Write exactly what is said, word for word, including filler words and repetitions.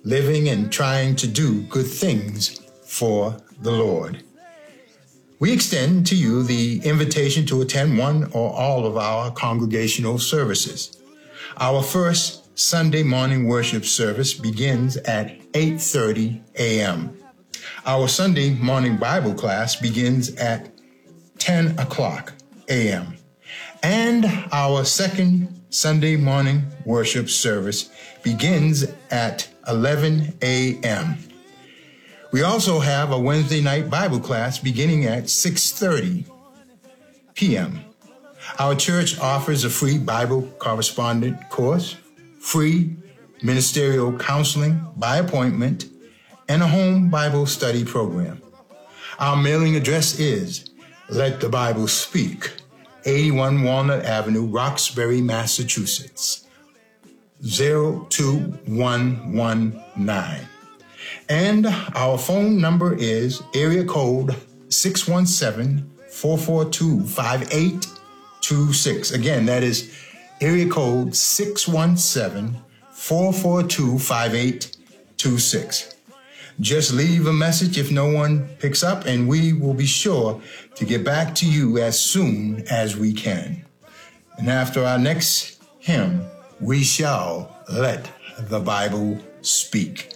living and trying to do good things for the Lord. We extend to you the invitation to attend one or all of our congregational services. Our first Sunday morning worship service begins at eight thirty a.m. Our Sunday morning Bible class begins at ten o'clock a.m. And our second Sunday morning worship service begins at eleven a.m. We also have a Wednesday night Bible class beginning at six thirty p.m. Our church offers a free Bible correspondent course, free ministerial counseling by appointment, and a home Bible study program. Our mailing address is Let the Bible Speak, eighty-one Walnut Avenue, Roxbury, Massachusetts, zero two one one nine. And our phone number is area code six one seven, four four two, five eight two six. Again, that is area code six one seven, four four two, five eight two six. Just leave a message if no one picks up, and we will be sure to get back to you as soon as we can. And after our next hymn, we shall let the Bible speak.